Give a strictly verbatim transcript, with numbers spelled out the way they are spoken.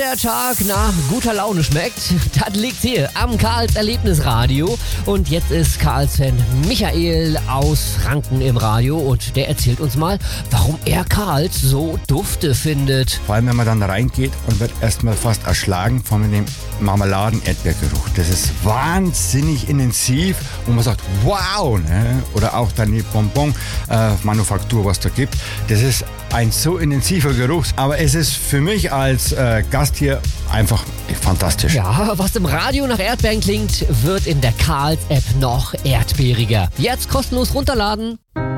der Tag nach guter Laune schmeckt, das liegt hier am Karls Erlebnisradio. Und jetzt ist Karls-Fan Michael aus Franken im Radio und der erzählt uns mal, warum er Karls so dufte findet. Vor allem, wenn man dann reingeht und wird erstmal fast erschlagen von dem Marmeladen-Erdbeergeruch. Das ist wahnsinnig intensiv und man sagt, wow, ne? Oder auch dann die Bonbon-Manufaktur, was da gibt. Das ist ein so intensiver Geruch, aber es ist für mich als äh, Gast hier einfach fantastisch. Ja, was im Radio nach Erdbeeren klingt, wird in der Karls-App noch erdbeeriger. Jetzt kostenlos runterladen.